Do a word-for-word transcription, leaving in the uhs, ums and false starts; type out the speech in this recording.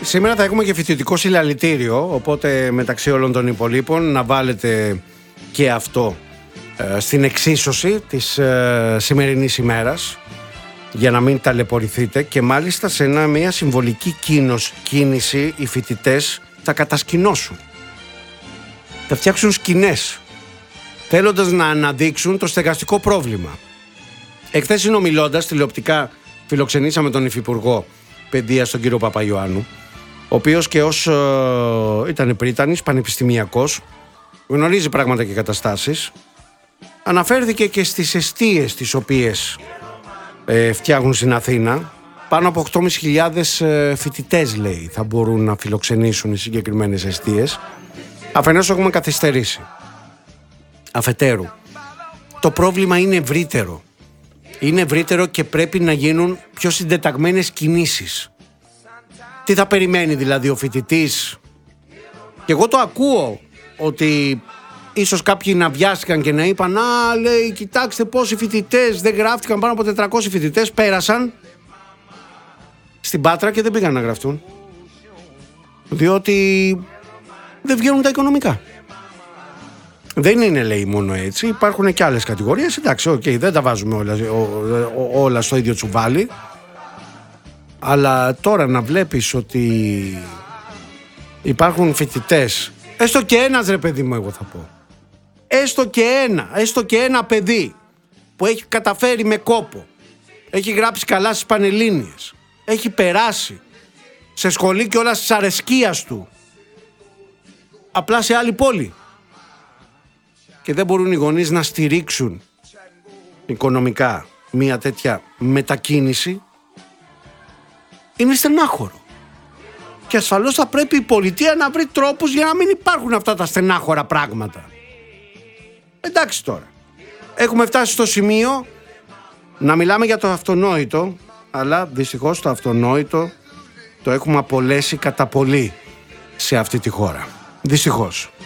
σήμερα θα έχουμε και φοιτητικό συλλαλητήριο, οπότε μεταξύ όλων των υπολείπων να βάλετε και αυτό ε, στην εξίσωση της ε, σημερινής ημέρας, για να μην ταλαιπωρηθείτε, και μάλιστα σε ένα, μια συμβολική κίνος, κίνηση οι φοιτητές θα κατασκηνώσουν. Θα φτιάξουν σκηνές, θέλοντας να αναδείξουν το στεγαστικό πρόβλημα. Εχθές συνομιλώντας τηλεοπτικά φιλοξενήσαμε τον Υφυπουργό Παιδείας, τον κύριο Παπαϊωάννου, ο οποίος και ως ε, ήταν πρίτανης, πανεπιστημιακός, γνωρίζει πράγματα και καταστάσεις. Αναφέρθηκε και στις εστίες τις οποίες ε, φτιάχνουν στην Αθήνα. Πάνω από οκτώ χιλιάδες πεντακόσιοι ε, φοιτητές, λέει, θα μπορούν να φιλοξενήσουν οι συγκεκριμένες εστίες. Αφενός έχουμε καθυστερήσει. Αφετέρου, το πρόβλημα είναι ευρύτερο. Είναι ευρύτερο και πρέπει να γίνουν πιο συντεταγμένες κινήσεις. Τι θα περιμένει δηλαδή ο φοιτητής? Και εγώ το ακούω ότι ίσως κάποιοι να βιάστηκαν και να είπαν «Α, λέει, κοιτάξτε πόσοι φοιτητές δεν γράφτηκαν, πάνω από τετρακόσιοι φοιτητές πέρασαν στην Πάτρα και δεν πήγαν να γραφτούν, διότι δεν βγαίνουν τα οικονομικά». Δεν είναι, λέει, μόνο έτσι. Υπάρχουν και άλλες κατηγορίες. Εντάξει, okay, δεν τα βάζουμε όλα, ό, όλα στο ίδιο τσουβάλι. Αλλά τώρα να βλέπεις ότι υπάρχουν φοιτητές, έστω και ένας, ρε παιδί μου, εγώ θα πω, έστω και ένα, έστω και ένα παιδί που έχει καταφέρει με κόπο, έχει γράψει καλά στις Πανελλήνιες, έχει περάσει σε σχολή και όλα της αρεσκίας του, απλά σε άλλη πόλη, και δεν μπορούν οι γονείς να στηρίξουν οικονομικά μια τέτοια μετακίνηση, είναι στενάχωρο. Και ασφαλώς θα πρέπει η πολιτεία να βρει τρόπους για να μην υπάρχουν αυτά τα στενάχωρα πράγματα. Εντάξει τώρα. Έχουμε φτάσει στο σημείο να μιλάμε για το αυτονόητο, αλλά δυστυχώς το αυτονόητο το έχουμε απολέσει κατά πολύ σε αυτή τη χώρα. Δυστυχώς.